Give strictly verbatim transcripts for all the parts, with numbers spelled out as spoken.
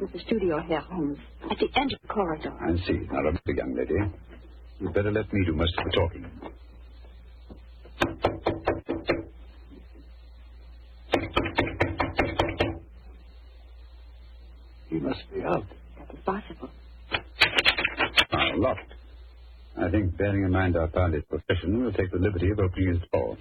of the studio, Herr Holmes, at the end of the corridor. I see. Now, remember, young lady, you'd better let me do most of the talking. He must be out. That is possible. Ah, locked. I think, bearing in mind our party's profession, we'll take the liberty of opening his door.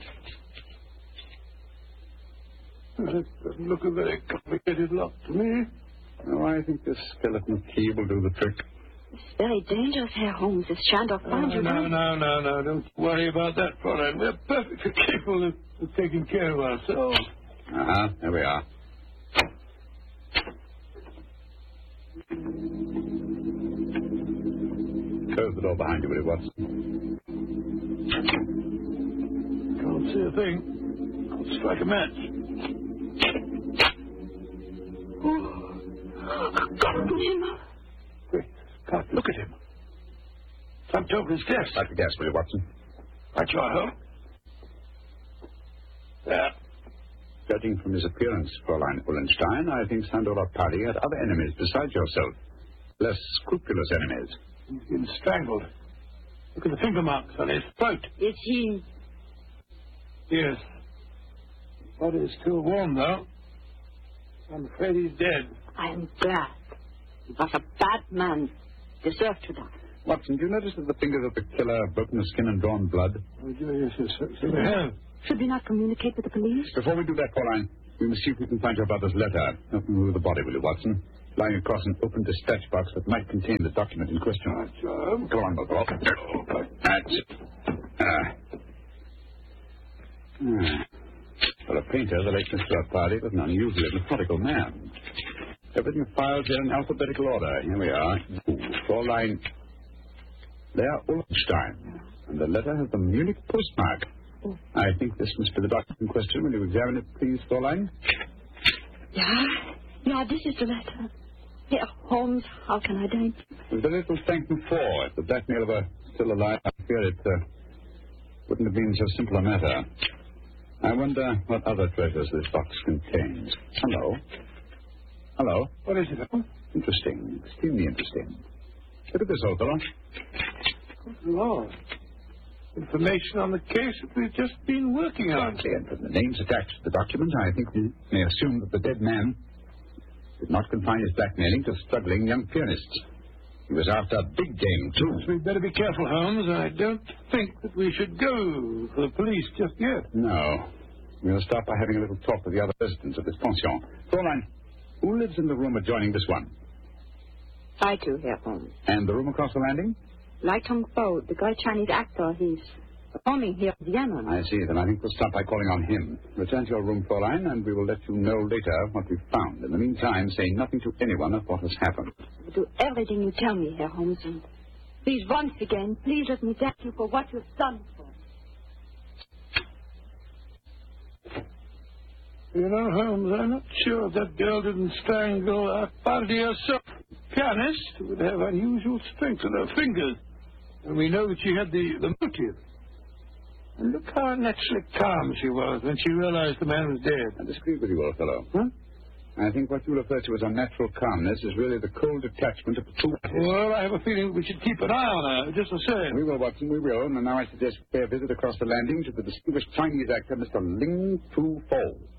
It doesn't look a very complicated lock to me. Oh, I think this skeleton key will do the trick. It's very dangerous, Herr Holmes, if Shandor finds Oh, you. no, no, no, no. Don't worry about that, Fräulein. We're perfectly capable of, of taking care of ourselves. Uh-huh. There we are. Close the door behind you, will you, Watson? Can't see a thing. I'll strike a match. Oh, I've gotten him. Wait, God, look at him. Some token's gas. Light the gas, will you, Watson? Right you are, Holmes. There. Judging from his appearance, Fräulein Ullenstein, I think Sandor Party had other enemies besides yourself. Less scrupulous enemies. He's been strangled. Look at the finger marks on his throat. Is he... Yes. His body is still warm, though. I'm afraid he's dead. I am glad. He was a bad man. Deserved to die. Watson, do you notice that the fingers of the killer have broken the skin and drawn blood? Oh, yes, yes, yes, so they have. Should we not communicate with the police? Before we do that, Fräulein, we must see if we can find your brother's letter. Help me move the body, will you, Watson? Lying across an open dispatch box that might contain the document in question. Right, John. Go on, Bobo. That's it. Ah. Ah. For a painter, the late Mister Party was an unusually methodical man. Everything filed here in alphabetical order. Here we are. Fräulein Leah Ullenstein. And the letter has the Munich postmark. Oh. I think this must be the document in question. Will you examine it, please, Fräulein? Yeah, yeah, this is the letter. Herr Holmes, how can I thank you? With very little thanking for. If the blackmailer were still alive, I fear it uh, wouldn't have been so simple a matter. I wonder what other treasures this box contains. Hello. Hello. What is it? Interesting. Extremely interesting. Look at this, old fellow. Good Lord. Information on the case that we've just been working on. Exactly, and from the names attached to the document, I think we may assume that the dead man did not confine his blackmailing to struggling young pianists. He was after big game, too. We'd better be careful, Holmes. I don't think that we should go for the police just yet. No. We'll start by having a little talk with the other residents of this pension. Fräulein, who lives in the room adjoining this one? I too, Herr Holmes. And the room across the landing? Lai Tong Fo, the great Chinese actor, he's performing here in Vienna. I see. Then I think we'll start by calling on him. Return to your room, Fräulein, and we will let you know later what we've found. In the meantime, say nothing to anyone of what has happened. I'll do everything you tell me, Herr Holmes. And please, once again, please let me thank you for what you've done for me. You know, Holmes, I'm not sure if that girl didn't strangle our party herself. Pianist would have unusual strength in her fingers. And we know that she had the, the motive. And look how naturally calm she was when she realized the man was dead. I disagree with you, old fellow. Huh? I think what you refer to as unnatural calmness is really the cold detachment of the two. Well, I have a feeling we should keep an eye on her, just the same. We will, Watson, we will. And now I suggest we pay a visit across the landing to the distinguished Chinese actor, Mister Ling Tu Fo.